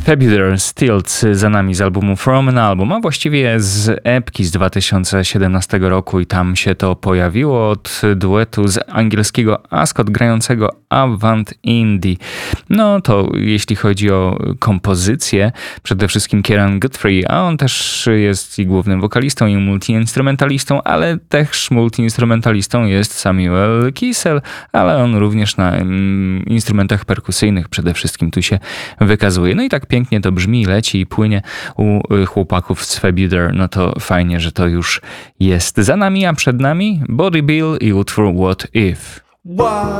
Fabular Stills za nami z albumu From an Album, a właściwie z epki z 2017 roku i tam się to pojawiło od duetu z angielskiego Ascot grającego Avant Indie. No to jeśli chodzi o kompozycję, przede wszystkim Kieran Guthrie, a on też jest i głównym wokalistą i multiinstrumentalistą, ale też multiinstrumentalistą jest Samuel Kissel, ale on również na instrumentach perkusyjnych przede wszystkim tu się wykazuje. No i tak pięknie to brzmi, leci i płynie u chłopaków z Fabular. No to fajnie, że to już jest za nami, a przed nami Body Bill i utwór What If.